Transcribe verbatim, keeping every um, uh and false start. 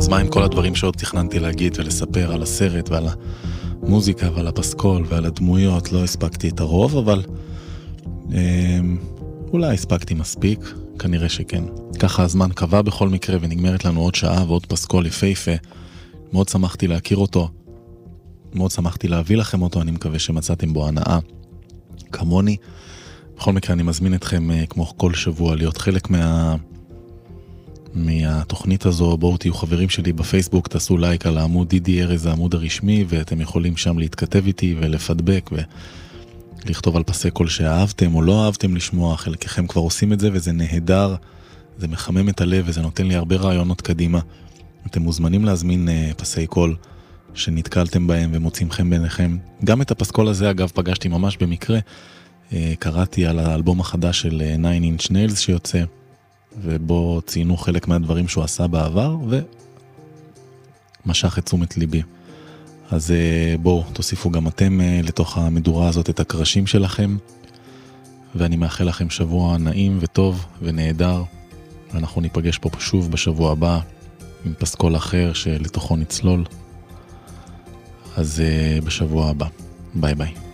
אז מה עם כל הדברים שעוד תכננתי להגיד ולספר על הסרט ועל המוזיקה ועל הפסקול ועל הדמויות? לא הספקתי את הרוב, אבל אה, אולי הספקתי מספיק, כנראה שכן. ככה הזמן קבע בכל מקרה, ונגמרת לנו עוד שעה ועוד פסקול יפהפה. מאוד שמחתי להכיר אותו, מאוד שמחתי להביא לכם אותו, אני מקווה שמצאתם בו הנאה כמוני. בכל מקרה אני מזמין אתכם כמו כל שבוע להיות חלק מה... מהתוכנית הזו. בואו תהיו חברים שלי בפייסבוק, תעשו לייק על העמוד דידי ארז, העמוד הרשמי, ואתם יכולים שם להתכתב איתי ולפדבק ולכתוב על פסי קול שאהבתם או לא אהבתם לשמוע. חלקכם כבר עושים את זה וזה נהדר, זה מחמם את הלב וזה נותן לי הרבה רעיונות קדימה. אתם מוזמנים להזמין פסי קול שנתקלתם בהם ומוצאים חן ביניכם. גם את הפסקול הזה אגב פגשתי ממש במקרה, קראתי על האלבום החדש של Nine Inch Nails שיוצא, ובו ציינו חלק מהדברים שהוא עשה בעבר ומשך את תשומת ליבי. אז בואו תוסיפו גם אתם לתוך המדורה הזאת את הקרשים שלכם, ואני מאחל לכם שבוע נעים וטוב ונהדר. אנחנו ניפגש פה שוב בשבוע הבא עם פסקול אחר שלתוכו נצלול. אז בשבוע הבא, ביי ביי.